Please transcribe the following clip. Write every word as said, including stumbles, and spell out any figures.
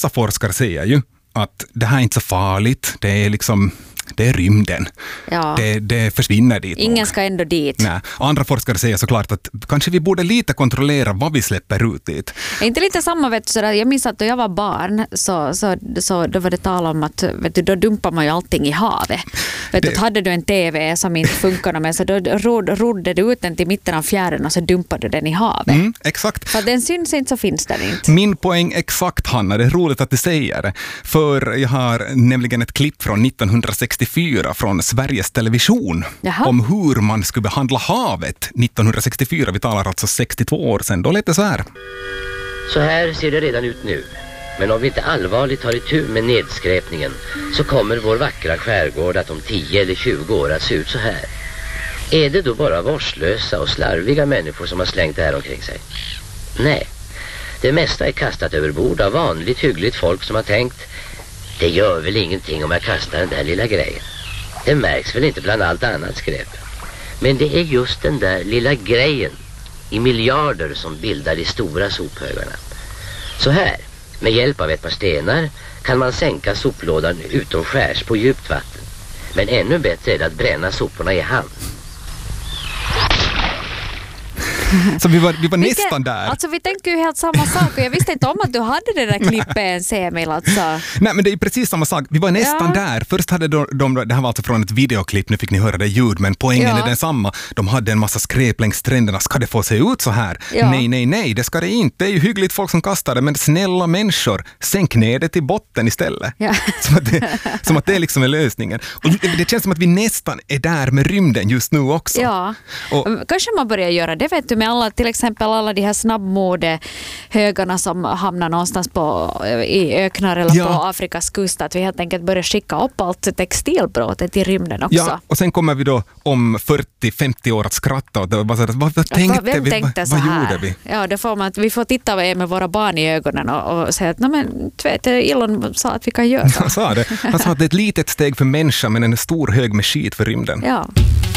vissa forskare säger ju att det här är inte så farligt, det är liksom det är rymden. Ja. Det, det försvinner dit. Ingen nog. ska ändå dit. Nej. Andra forskare säger såklart att kanske vi borde lite kontrollera vad vi släpper ut dit. Är inte lite samma, vet du, sådär, jag minns att då jag var barn så, så, så då var det tal om att vet du, då dumpar man ju allting i havet. Vet Det... du, hade du en tv som inte funkade med så då rod, rodde du ut den till mitten av fjärden och så dumpade du den i havet. Mm, exakt. För att den syns inte så finns den inte. Min poäng exakt, Hanna, det är roligt att du säger det. För jag har nämligen ett klipp från nittonhundrasextiofyra från Sveriges Television. Jaha. Om hur man skulle behandla havet nittonhundrasextiofyra. Vi talar alltså sextiotvå år sedan. Då lät det så här. Så här ser det redan ut nu. Men om vi inte allvarligt tar itu med nedskräpningen så kommer vår vackra skärgård att om tio eller tjugo år att se ut så här. Är det då bara vårdslösa och slarviga människor som har slängt det här omkring sig? Nej. Det mesta är kastat över bord av vanligt hyggligt folk som har tänkt det gör väl ingenting om jag kastar den där lilla grejen. Det märks väl inte bland allt annat skräp. Men det är just den där lilla grejen i miljarder som bildar de stora sophögarna. Så här, med hjälp av ett par stenar kan man sänka soplådan utomskärs på djupt vatten. Men ännu bättre är det att bränna soporna i hand. Så vi var, vi var Vilket, nästan där. Alltså vi tänker ju helt samma sak och jag visste inte om att du hade det där klippet ens, Emil. Alltså. Nej, men det är precis samma sak. Vi var nästan Ja. där. Först hade de, de, det här var alltså från ett videoklipp, nu fick ni höra det ljud, men poängen Ja. är densamma. De hade en massa skräp längs stränderna. Ska det få se ut så här? Ja. Nej, nej, nej, det ska det inte. Det är ju hyggligt folk som kastar det, men snälla människor, sänk ner det till botten istället. Ja. Som, att det, som att det liksom är lösningen. Och det, det känns som att vi nästan är där med rymden just nu också. Ja, Och, kanske man börjar göra det, vet du, med alla, till exempel alla de här snabbmodehögarna som hamnar någonstans på, i öknar eller Ja. på Afrikas kust, att vi helt enkelt börjar skicka upp allt textilbråte till rymden också. ja, och sen kommer vi då om fyrtio femtio år att skratta och det var så, vad, vad Ja, tänkte vem vi? tänkte Vad, så vad här? gjorde vi? Ja, det får man, att vi får titta med våra barn i ögonen och, och säga att nej, men tvätt, Elon sa att vi kan göra så. Han sa det. Han sa att det är ett litet steg för människan men en stor hög med skit för rymden. Ja.